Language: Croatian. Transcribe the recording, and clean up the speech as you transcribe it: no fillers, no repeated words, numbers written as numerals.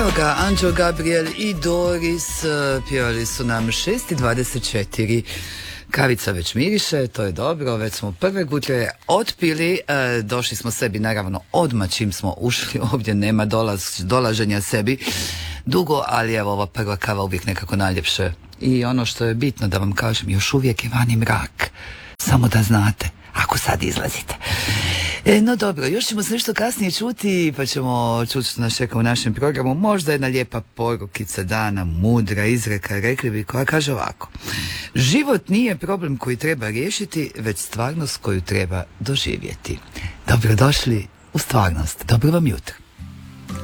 Evo ga, Anđeo, Gabriel i Doris pjevali su nam 6:24. Kavica već miriše, to je dobro, već smo prve gutlje otpili, došli smo sebi naravno odmah čim smo ušli ovdje, nema dolaženja sebi dugo, ali evo ova prva kava uvijek nekako najljepše. I ono što je bitno da vam kažem, još uvijek je vani mrak, samo da znate, ako sad izlazite. No dobro, još ćemo se nešto kasnije čuti, pa ćemo čuti što nas čeka u našem programu. Možda jedna lijepa porukica dana, mudra izreka, rekli bi, koja kaže ovako: život nije problem koji treba riješiti, već stvarnost koju treba doživjeti. Dobrodošli u stvarnost. Dobro vam jutro.